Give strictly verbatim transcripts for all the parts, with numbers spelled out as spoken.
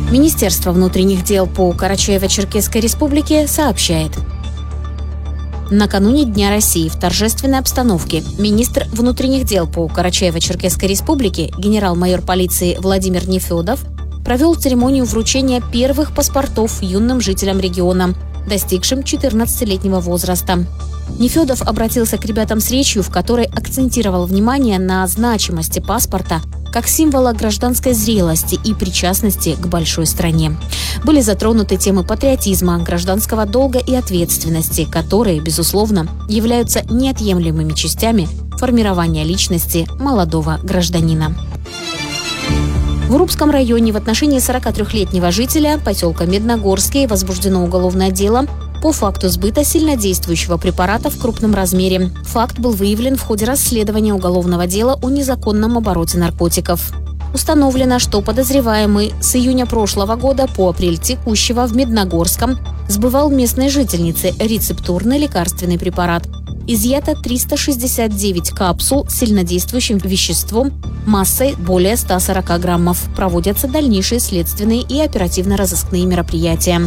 Министерство внутренних дел по Карачаево-Черкесской республике сообщает. Накануне Дня России в торжественной обстановке министр внутренних дел по Карачаево-Черкесской республике генерал-майор полиции Владимир Нефедов провел церемонию вручения первых паспортов юным жителям региона, достигшим четырнадцатилетнего возраста. Нефедов обратился к ребятам с речью, в которой акцентировал внимание на значимости паспорта как символа гражданской зрелости и причастности к большой стране. Были затронуты темы патриотизма, гражданского долга и ответственности, которые, безусловно, являются неотъемлемыми частями формирования личности молодого гражданина. В Урупском районе в отношении сорокатрёхлетнего жителя поселка Медногорский возбуждено уголовное дело по факту сбыта сильнодействующего препарата в крупном размере. Факт был выявлен в ходе расследования уголовного дела о незаконном обороте наркотиков. Установлено, что подозреваемый с июня прошлого года по апрель текущего в Медногорском сбывал местной жительнице рецептурный лекарственный препарат. Изъято триста шестьдесят девять капсул с сильнодействующим веществом массой более ста сорока граммов. Проводятся дальнейшие следственные и оперативно-розыскные мероприятия.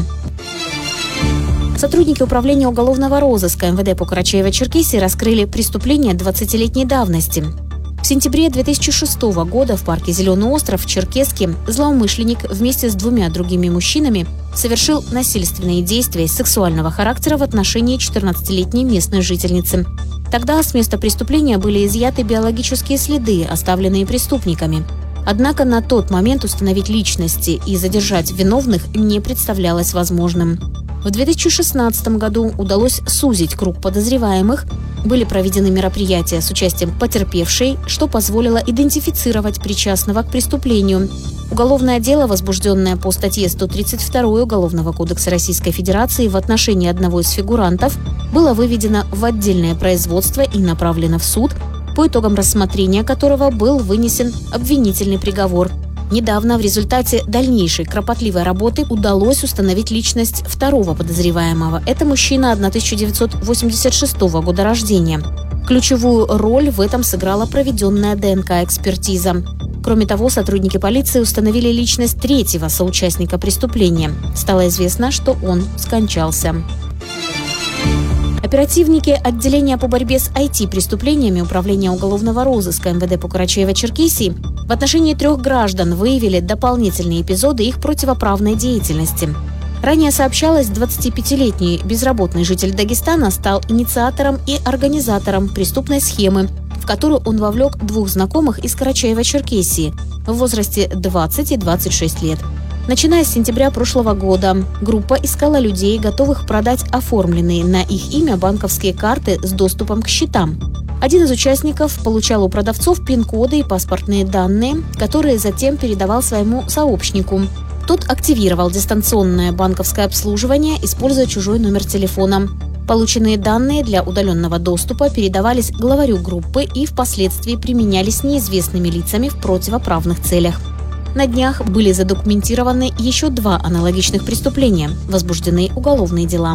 Сотрудники управления уголовного розыска эм вэ дэ по Карачаево-Черкесии раскрыли преступление двадцатилетней давности. В сентябре две тысячи шестого года в парке «Зеленый остров» в Черкесске злоумышленник вместе с двумя другими мужчинами совершил насильственные действия сексуального характера в отношении четырнадцатилетней местной жительницы. Тогда с места преступления были изъяты биологические следы, оставленные преступниками. Однако на тот момент установить личности и задержать виновных не представлялось возможным. В две тысячи шестнадцатом году удалось сузить круг подозреваемых. Были проведены мероприятия с участием потерпевшей, что позволило идентифицировать причастного к преступлению. Уголовное дело, возбужденное по статье сто тридцать два Уголовного кодекса Российской Федерации в отношении одного из фигурантов, было выведено в отдельное производство и направлено в суд, по итогам рассмотрения которого был вынесен обвинительный приговор. Недавно в результате дальнейшей кропотливой работы удалось установить личность второго подозреваемого. Это мужчина тысяча девятьсот восемьдесят шестого года рождения. Ключевую роль в этом сыграла проведенная дэ эн ка-экспертиза. Кроме того, сотрудники полиции установили личность третьего соучастника преступления. Стало известно, что он скончался. Оперативники отделения по борьбе с ай ти-преступлениями Управления уголовного розыска эм вэ дэ по Карачаево-Черкесии в отношении трех граждан выявили дополнительные эпизоды их противоправной деятельности. Ранее сообщалось, двадцатипятилетний безработный житель Дагестана стал инициатором и организатором преступной схемы, в которую он вовлек двух знакомых из Карачаево-Черкесии в возрасте двадцать и двадцать шесть лет. Начиная с сентября прошлого года, группа искала людей, готовых продать оформленные на их имя банковские карты с доступом к счетам. Один из участников получал у продавцов пин-коды и паспортные данные, которые затем передавал своему сообщнику. Тот активировал дистанционное банковское обслуживание, используя чужой номер телефона. Полученные данные для удаленного доступа передавались главарю группы и впоследствии применялись неизвестными лицами в противоправных целях. На днях были задокументированы еще два аналогичных преступления, возбуждены уголовные дела.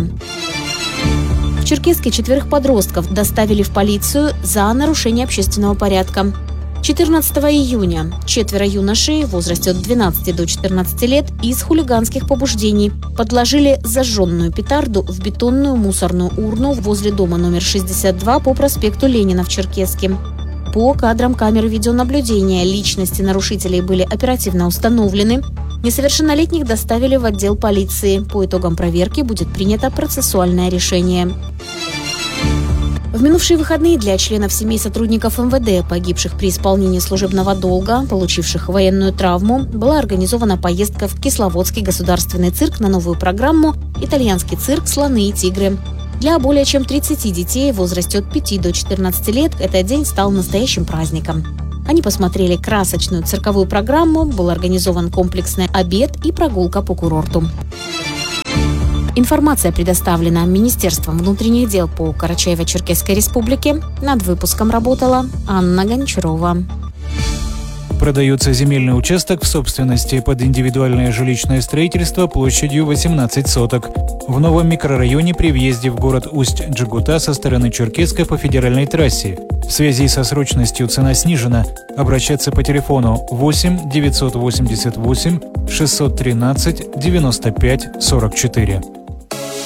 В Черкесске четверых подростков доставили в полицию за нарушение общественного порядка. четырнадцатого июня четверо юношей в возрасте от двенадцати до четырнадцати лет из хулиганских побуждений подложили зажженную петарду в бетонную мусорную урну возле дома номер шестьдесят два по проспекту Ленина в Черкесске. По кадрам камеры видеонаблюдения личности нарушителей были оперативно установлены. Несовершеннолетних доставили в отдел полиции. По итогам проверки будет принято процессуальное решение. В минувшие выходные для членов семей сотрудников эм вэ дэ, погибших при исполнении служебного долга, получивших военную травму, была организована поездка в Кисловодский государственный цирк на новую программу «Итальянский цирк. Слоны и тигры». Для более чем тридцати детей в возрасте от пяти до четырнадцати лет этот день стал настоящим праздником. Они посмотрели красочную цирковую программу, был организован комплексный обед и прогулка по курорту. Информация предоставлена Министерством внутренних дел по Карачаево-Черкесской республике. Над выпуском работала Анна Гончарова. Продается земельный участок в собственности под индивидуальное жилищное строительство площадью восемнадцать соток в новом микрорайоне при въезде в город Усть-Джегута со стороны Черкесска по федеральной трассе. В связи со срочностью цена снижена. Обращаться по телефону восемь девятьсот восемьдесят восемь шестьсот тринадцать девяносто пять сорок четыре.